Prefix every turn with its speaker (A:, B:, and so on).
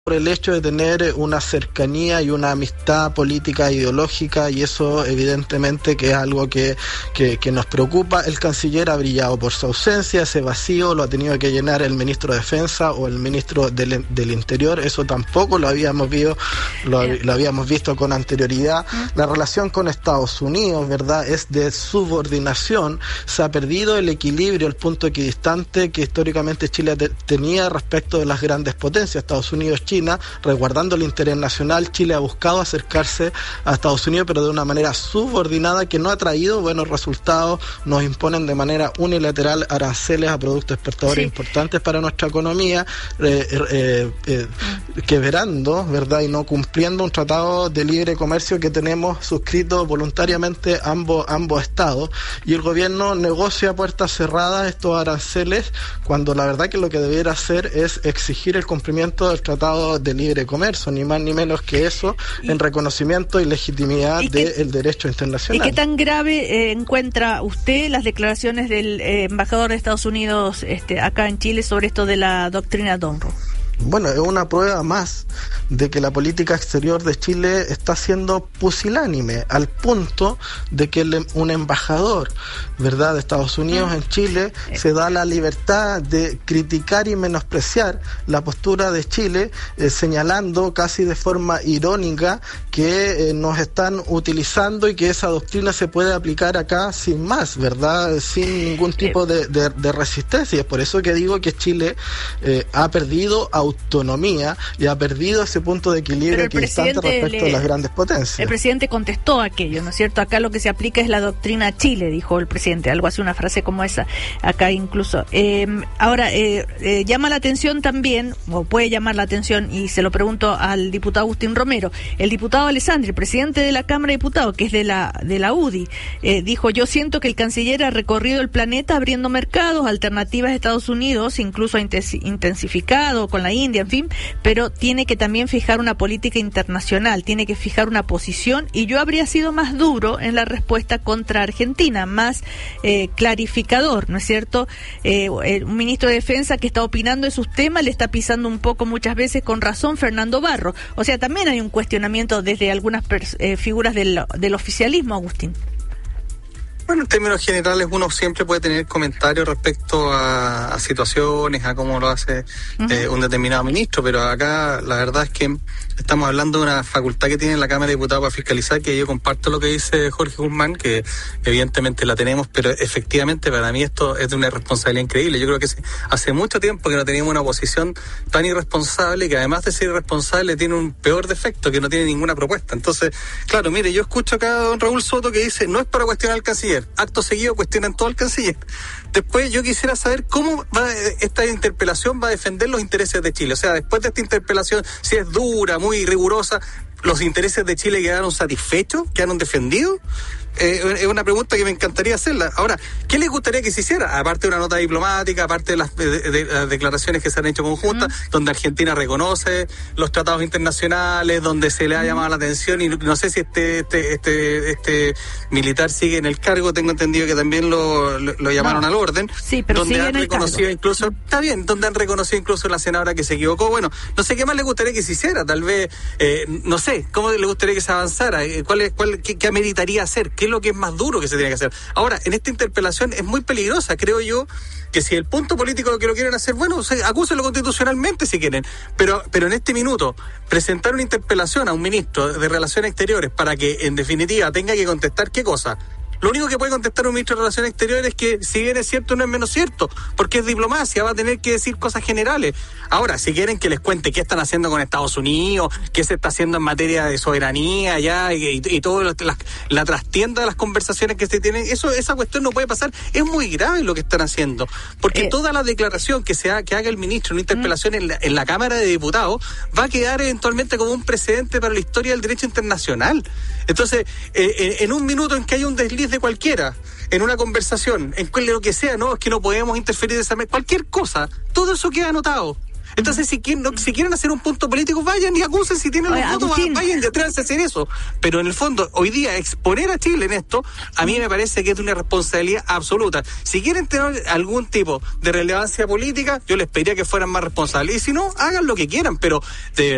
A: por el hecho de tener una cercanía y una amistad política e ideológica, y eso evidentemente que es algo que nos preocupa. El canciller ha brillado por su ausencia, ese vacío lo ha tenido que llenar el ministro de Defensa o el ministro del Interior, eso tampoco lo habíamos visto con anterioridad. La relación con Estados Unidos, ¿verdad?, es de subordinación, se ha perdido el equilibrio, el punto equidistante que históricamente Chile tenía respecto de las grandes potencias, Estados Unidos, China, resguardando el interés nacional. Chile ha buscado acercarse a Estados Unidos, pero de una manera subordinada que no ha traído buenos resultados. Nos imponen de manera unilateral aranceles a productos exportadores importantes para nuestra economía, quebrando, ¿verdad?, y no cumpliendo un tratado de libre comercio que tenemos suscrito voluntariamente ambos estados, y el gobierno negocia a puertas cerradas estos aranceles, cuando la verdad que lo que debiera hacer es exigir el cumplimiento del Tratado de Libre Comercio, ni más ni menos que eso, en reconocimiento y legitimidad del derecho internacional.
B: ¿Y qué tan grave encuentra usted las declaraciones del embajador de Estados Unidos acá en Chile sobre esto de la doctrina Monroe?
A: Bueno, es una prueba más de que la política exterior de Chile está siendo pusilánime, al punto de que un embajador, ¿verdad?, de Estados Unidos en Chile se da la libertad de criticar y menospreciar la postura de Chile, señalando casi de forma irónica que nos están utilizando y que esa doctrina se puede aplicar acá sin más, ¿verdad?, sin ningún tipo de resistencia. Y es por eso que digo que Chile ha perdido autonomía y ha perdido ese punto de equilibrio equidistante respecto de las grandes potencias.
B: El presidente contestó aquello, ¿no es cierto? Acá lo que se aplica es la doctrina Chile, dijo el presidente, algo así, una frase como esa, acá incluso. Ahora, llama la atención también, o puede llamar la atención, y se lo pregunto al diputado Agustín Romero, el diputado Alessandri, presidente de la Cámara de Diputados, que es de la UDI, dijo: yo siento que el canciller ha recorrido el planeta abriendo mercados, alternativas a Estados Unidos, incluso ha intensificado con la India, en fin, pero tiene que también fijar una política internacional, tiene que fijar una posición, y yo habría sido más duro en la respuesta contra Argentina, más clarificador, ¿no es cierto? Un ministro de Defensa que está opinando de sus temas le está pisando un poco, muchas veces con razón, Fernando Barro. O sea, también hay un cuestionamiento desde algunas figuras del oficialismo, Agustín.
C: Bueno, en términos generales uno siempre puede tener comentarios respecto a situaciones, a cómo lo hace un determinado ministro, pero acá la verdad es que estamos hablando de una facultad que tiene la Cámara de Diputados para fiscalizar, que yo comparto lo que dice Jorge Guzmán, que evidentemente la tenemos, pero efectivamente para mí esto es de una irresponsabilidad increíble. Yo creo que hace mucho tiempo que no teníamos una oposición tan irresponsable, que además de ser irresponsable tiene un peor defecto, que no tiene ninguna propuesta. Entonces, claro, mire, yo escucho acá a don Raúl Soto que dice: no es para cuestionar al canciller. Acto seguido cuestionan todo al canciller. Después yo quisiera saber cómo esta interpelación va a defender los intereses de Chile. O sea, después de esta interpelación, si es dura, muy rigurosa, ¿los intereses de Chile quedaron satisfechos? ¿Quedaron defendidos? Es una pregunta que me encantaría hacerla. Ahora, ¿qué les gustaría que se hiciera? Aparte de una nota diplomática, aparte de las declaraciones que se han hecho conjuntas, donde Argentina reconoce los tratados internacionales, donde se le ha llamado la atención, y no sé si este militar sigue en el cargo, tengo entendido que también lo llamaron al orden.
B: Sí, pero
C: donde
B: sigue
C: han
B: en el
C: reconocido
B: cargo.
C: incluso, está bien, donde han reconocido incluso la senadora que se equivocó. Bueno, no sé qué más les gustaría que se hiciera, tal vez, no sé, ¿cómo les gustaría que se avanzara? ¿Qué ameritaría hacer? ¿Qué es lo que es más duro que se tiene que hacer? Ahora, en esta interpelación es muy peligrosa, creo yo, que si el punto político que lo quieren hacer, bueno, acúsenlo constitucionalmente si quieren, pero en este minuto, presentar una interpelación a un ministro de Relaciones Exteriores para que, en definitiva, tenga que contestar ¿qué cosa? Lo único que puede contestar un ministro de Relaciones Exteriores es que, si bien es cierto, no es menos cierto, porque es diplomacia, va a tener que decir cosas generales. Ahora, si quieren que les cuente qué están haciendo con Estados Unidos, qué se está haciendo en materia de soberanía ya, y todo la trastienda de las conversaciones que se tienen, esa cuestión no puede pasar. Es muy grave lo que están haciendo, porque toda la declaración que haga el ministro en una interpelación en la Cámara de Diputados va a quedar eventualmente como un precedente para la historia del derecho internacional. Entonces, en un minuto en que hay un desliz de cualquiera, en una conversación, en lo que sea, no, es que no podemos interferir de esa manera, cualquier cosa, todo eso queda anotado. Entonces, si quieren hacer un punto político, vayan y acusen, si tienen los votos, vayan y atrévanse a hacer eso. Pero en el fondo, hoy día, exponer a Chile en esto, a mí me parece que es de una responsabilidad absoluta. Si quieren tener algún tipo de relevancia política, yo les pediría que fueran más responsables. Y si no, hagan lo que quieran, pero de